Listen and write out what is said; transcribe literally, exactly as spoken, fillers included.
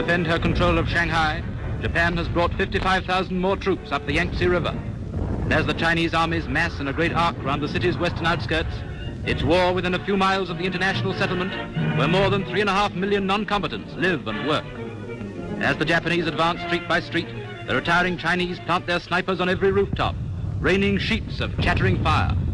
defend her control of Shanghai, Japan has brought fifty-five thousand more troops up the Yangtze River. And as the Chinese armies mass in a great arc around the city's western outskirts, it's war within a few miles of the international settlement where more than three and a half million non-combatants live and work. As the Japanese advance street by street, the retiring Chinese plant their snipers on every rooftop, raining sheets of chattering fire.